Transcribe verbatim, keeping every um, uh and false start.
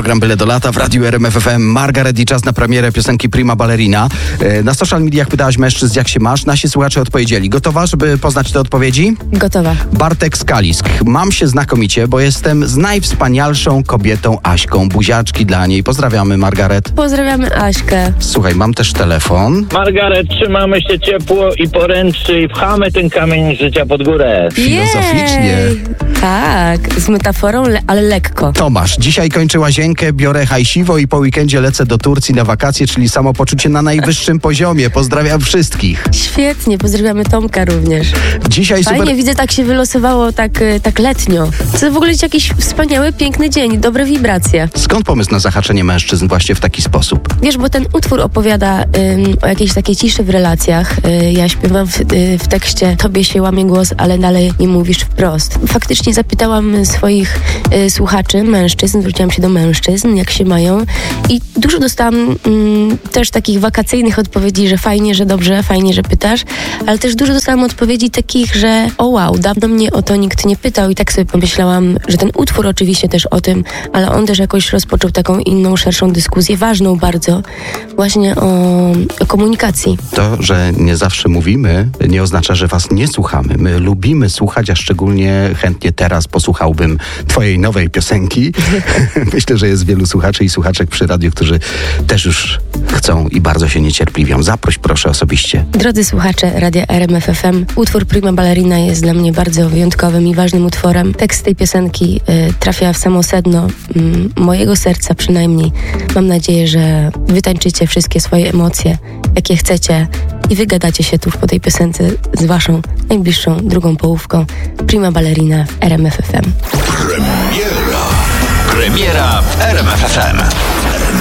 program Byle do lata w Radiu R M F F M. Margaret i czas na premierę piosenki Prima Ballerina. Na social mediach pytałaś mężczyzn, jak się masz. Nasi słuchacze odpowiedzieli. Gotowa, żeby poznać te odpowiedzi? Gotowa. Bartek Skalisk. Mam się znakomicie, bo jestem z najwspanialszą kobietą Aśką. Buziaczki dla niej. Pozdrawiamy, Margaret. Pozdrawiamy Aśkę. Słuchaj, mam też telefon. Margaret, trzymamy się ciepło i poręczy i pchamy ten kamień życia pod górę. Filozoficznie. Jej. Tak, z metaforą, le- ale lekko. Tomasz, dzisiaj kończę łazienkę, biorę hajsiwo i po weekendzie lecę do Turcji na wakacje, czyli samopoczucie na najwyższym poziomie. Pozdrawiam wszystkich. Świetnie, pozdrawiamy Tomka również. Dzisiaj super... Fajnie, widzę, tak się wylosowało tak, tak letnio. To w ogóle jakiś wspaniały, piękny dzień, dobre wibracje. Skąd pomysł na zahaczenie mężczyzn właśnie w taki sposób? Wiesz, bo ten utwór opowiada ym, o jakiejś takiej ciszy w relacjach. Y, ja śpiewam w, y, w tekście Tobie się łamie głos, ale dalej nie mówisz wprost. Faktycznie zapytałam swoich y, słuchaczy, mężczyzn, zwróciłam się do mężczyzn, jak się mają i dużo dostałam ym, też takich wakacyjnych odpowiedzi, że fajnie, że dobrze, fajnie, że pytasz, ale też dużo dostałam odpowiedzi takich, że o wow, dawno mnie o to nikt nie pytał i tak sobie pomyślałam, że ten utwór oczywiście też o tym, ale on też jakoś rozpoczął taką inną, szerszą dyskusję, ważną bardzo, właśnie o, o komunikacji. To, że nie zawsze mówimy, nie oznacza, że was nie słuchamy. My lubimy słuchać, a szczególnie chętnie teraz posłuchałbym twojej nowej piosenki. Myślę, że jest wielu słuchaczy i słuchaczek przy radiu, którzy też już chcą i bardzo się niecierpliwią. Zaproś proszę osobiście. Drodzy słuchacze Radia R M F F M, utwór Prima Ballerina jest dla mnie bardzo wyjątkowym i ważnym utworem. Tekst tej piosenki y, trafia w samo sedno y, mojego serca przynajmniej. Mam nadzieję, że wytańczycie wszystkie swoje emocje, jakie chcecie i wygadacie się tuż po tej piosence z waszą najbliższą drugą połówką. Prima Ballerina w R M F F M. Premiera. Premiera w R M F F M.